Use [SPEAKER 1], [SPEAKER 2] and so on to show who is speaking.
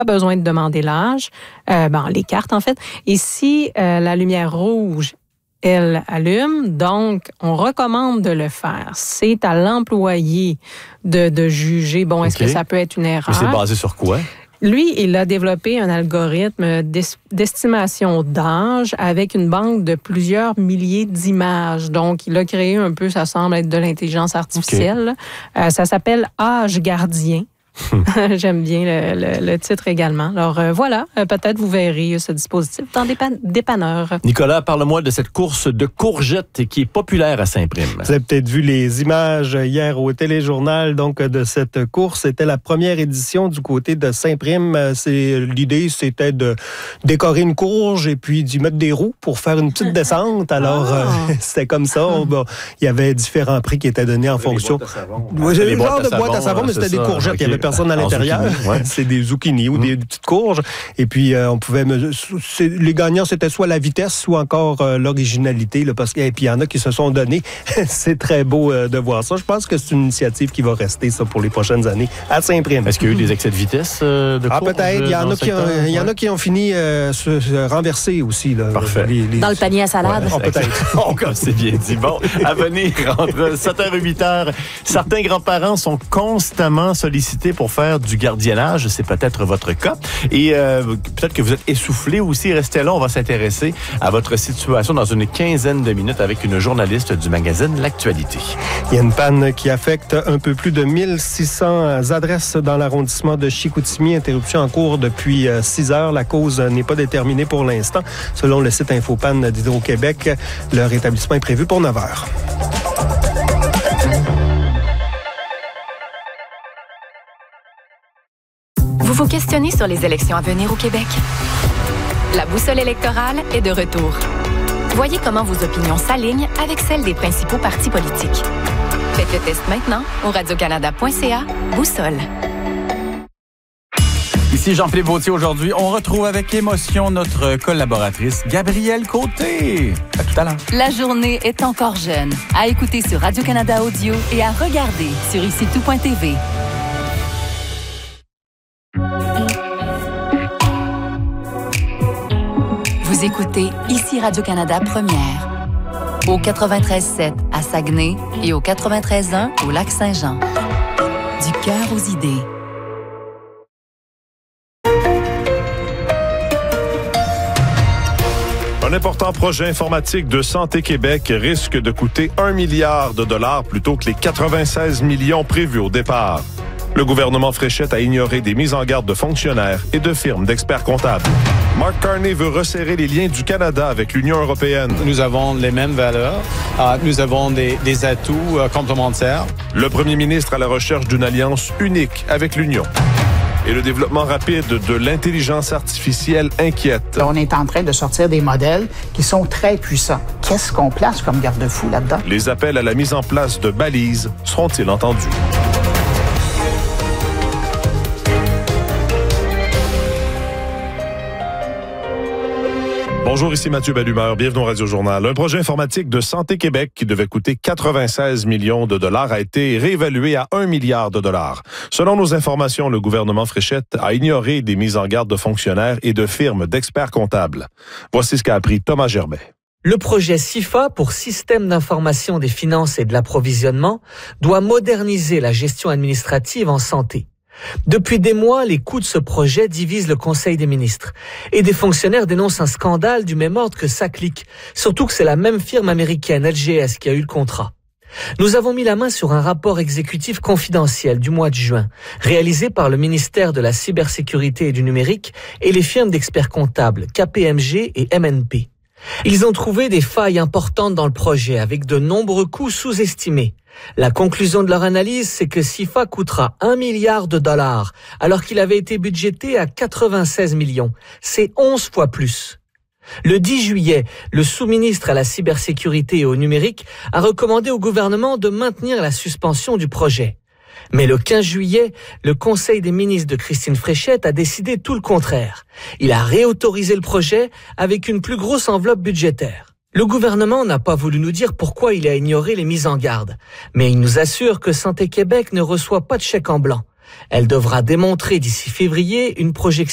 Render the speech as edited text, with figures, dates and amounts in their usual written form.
[SPEAKER 1] pas besoin de demander l'âge, les cartes en fait. Et si la lumière rouge, elle allume, donc on recommande de le faire. C'est à l'employé de juger, est-ce que ça peut être une erreur?
[SPEAKER 2] Mais c'est basé sur quoi?
[SPEAKER 1] Lui, il a développé un algorithme d'estimation d'âge avec une banque de plusieurs milliers d'images. Donc, il a créé un peu, ça semble être de l'intelligence artificielle. Ça s'appelle Âge Gardien. J'aime bien le titre également. Alors voilà, peut-être vous verrez ce dispositif dans des dépanneurs.
[SPEAKER 2] Nicolas, parle-moi de cette course de courgettes qui est populaire à Saint-Prime.
[SPEAKER 3] Vous avez peut-être vu les images hier au téléjournal donc de cette course. C'était la première édition du côté de Saint-Prime. L'idée, c'était de décorer une courge et puis d'y mettre des roues pour faire une petite descente. Alors, c'était comme ça. Il y avait différents prix qui étaient donnés en fonction.
[SPEAKER 2] J'ai
[SPEAKER 3] le genre de boîte à savon, mais c'était des courgettes. Il y avait personne à l'intérieur. C'est des zucchini ou des petites courges. Et puis, on pouvait... Les gagnants, c'était soit la vitesse ou encore l'originalité. Là, et puis, il y en a qui se sont donnés. C'est très beau de voir ça. Je pense que c'est une initiative qui va rester ça pour les prochaines années à Saint-Prime.
[SPEAKER 2] Est-ce qu'il y a eu des excès de vitesse de courge?
[SPEAKER 3] Peut-être. Il y en a qui ont fini se renverser aussi. Là,
[SPEAKER 2] parfait.
[SPEAKER 4] Dans le panier à salade.
[SPEAKER 3] Peut-être.
[SPEAKER 2] Comme c'est bien dit. Bon, à venir entre 7h et 8h, certains grands-parents sont constamment sollicités pour faire du gardiennage. C'est peut-être votre cas. Et peut-être que vous êtes essoufflé aussi. Restez là, on va s'intéresser à votre situation dans une quinzaine de minutes avec une journaliste du magazine L'Actualité.
[SPEAKER 3] Il y a une panne qui affecte un peu plus de 1600 adresses dans l'arrondissement de Chicoutimi. Interruption en cours depuis 6 heures. La cause n'est pas déterminée pour l'instant. Selon le site Infopanne d'Hydro-Québec, le rétablissement est prévu pour 9 heures.
[SPEAKER 5] Vous vous questionnez sur les élections à venir au Québec? La boussole électorale est de retour. Voyez comment vos opinions s'alignent avec celles des principaux partis politiques. Faites le test maintenant au radiocanada.ca Boussole.
[SPEAKER 6] Ici Jean-Philippe Vautier. Aujourd'hui, on retrouve avec émotion notre collaboratrice Gabrielle Côté. À tout à l'heure.
[SPEAKER 5] La journée est encore jeune. À écouter sur Radio-Canada Audio et à regarder sur icitout.tv. Vous écoutez ici Radio-Canada Première. Au 93.7 à Saguenay et au 93.1 au Lac-Saint-Jean. Du cœur aux idées.
[SPEAKER 7] Un important projet informatique de Santé Québec risque de coûter 1 milliard de dollars plutôt que les 96 millions prévus au départ. Le gouvernement Fréchette a ignoré des mises en garde de fonctionnaires et de firmes d'experts comptables. Mark Carney veut resserrer les liens du Canada avec l'Union européenne.
[SPEAKER 8] Nous avons les mêmes valeurs. Nous avons des atouts complémentaires.
[SPEAKER 7] Le premier ministre à la recherche d'une alliance unique avec l'Union. Et le développement rapide de l'intelligence artificielle inquiète.
[SPEAKER 9] On est en train de sortir des modèles qui sont très puissants. Qu'est-ce qu'on place comme garde-fou là-dedans?
[SPEAKER 7] Les appels à la mise en place de balises seront-ils entendus? Bonjour, ici Mathieu Bellumeur. Bienvenue au Radio-Journal. Un projet informatique de Santé Québec qui devait coûter 96 millions de dollars a été réévalué à 1 milliard de dollars. Selon nos informations, le gouvernement Fréchette a ignoré des mises en garde de fonctionnaires et de firmes d'experts comptables. Voici ce qu'a appris Thomas Gerbet.
[SPEAKER 10] Le projet SIFA, pour Système d'information des finances et de l'approvisionnement, doit moderniser la gestion administrative en santé. Depuis des mois, les coûts de ce projet divisent le Conseil des ministres. Et des fonctionnaires dénoncent un scandale du même ordre que SACLIC, surtout que c'est la même firme américaine, LGS, qui a eu le contrat. Nous avons mis la main sur un rapport exécutif confidentiel du mois de juin, réalisé par le ministère de la Cybersécurité et du Numérique et les firmes d'experts comptables KPMG et MNP. Ils ont trouvé des failles importantes dans le projet, avec de nombreux coûts sous-estimés. La conclusion de leur analyse, c'est que SIFA coûtera 1 milliard de dollars, alors qu'il avait été budgété à 96 millions. C'est 11 fois plus. Le 10 juillet, le sous-ministre à la cybersécurité et au numérique a recommandé au gouvernement de maintenir la suspension du projet. Mais le 15 juillet, le Conseil des ministres de Christine Fréchette a décidé tout le contraire. Il a réautorisé le projet avec une plus grosse enveloppe budgétaire. Le gouvernement n'a pas voulu nous dire pourquoi il a ignoré les mises en garde, mais il nous assure que Santé Québec ne reçoit pas de chèque en blanc. Elle devra démontrer d'ici février une projection